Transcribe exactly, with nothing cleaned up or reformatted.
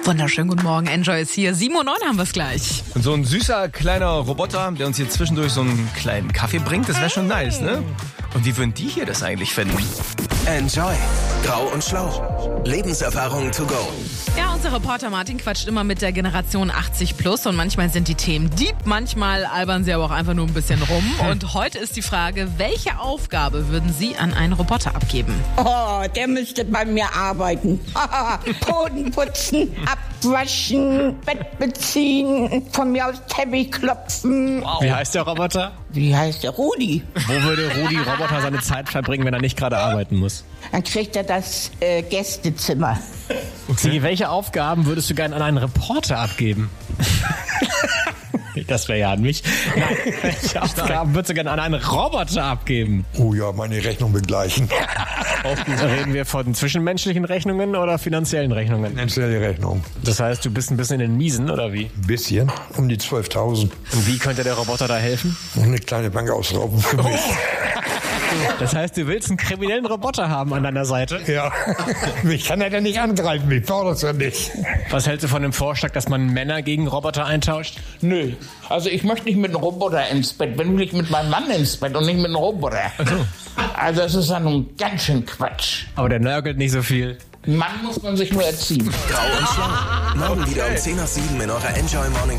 Wunderschönen guten Morgen, Enjoy ist hier. sieben Uhr neun haben wir es gleich. Und so ein süßer kleiner Roboter, der uns hier zwischendurch so einen kleinen Kaffee bringt, das wäre schon nice, ne? Und wie würden die hier das eigentlich finden? Enjoy. Grau und Schlau. Lebenserfahrung to go. Ja, unser Reporter Martin quatscht immer mit der Generation achtzig plus und manchmal sind die Themen deep, manchmal albern sie aber auch einfach nur ein bisschen rum. Und heute ist die Frage, welche Aufgabe würden Sie an einen Roboter abgeben? Oh, der müsste bei mir arbeiten. Boden putzen, abwaschen, Bett beziehen, von mir aus Teppich klopfen. Wow. Wie heißt der Roboter? Wie heißt der? Rudi. Wo würde Rudi Roboter seine Zeit verbringen, wenn er nicht gerade arbeiten muss? Dann kriegt er das äh, Gästezimmer. Okay. Welche Aufgaben würdest du gerne an einen Reporter abgeben? Das wäre ja an mich. Nein, welche Aufgaben würdest du gerne an einen Roboter abgeben? Oh ja, meine Rechnung begleichen. Reden wir von zwischenmenschlichen Rechnungen oder finanziellen Rechnungen? Finanzielle Rechnung. Das heißt, du bist ein bisschen in den Miesen, oder wie? Ein bisschen, um die zwölftausend. Und wie könnte der Roboter da helfen? Und eine kleine Bank ausrauben für mich. Das heißt, du willst einen kriminellen Roboter haben an deiner Seite? Ja, mich kann er ja nicht angreifen, mich fordert es ja nicht. Was hältst du von dem Vorschlag, dass man Männer gegen Roboter eintauscht? Nö, also ich möchte nicht mit einem Roboter ins Bett, wenn will ich mit meinem Mann ins Bett und nicht mit einem Roboter. Ach so. Also das ist ja nun ganz schön Quatsch. Aber der nörgelt nicht so viel. Mann muss man sich nur erziehen. Grau und Schlau. Morgen wieder um zehn nach sieben in eurer Enjoy Morning